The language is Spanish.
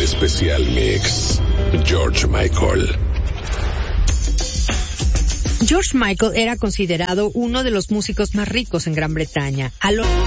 Especial Mix. George Michael. George Michael era considerado uno de los músicos más ricos en Gran Bretaña.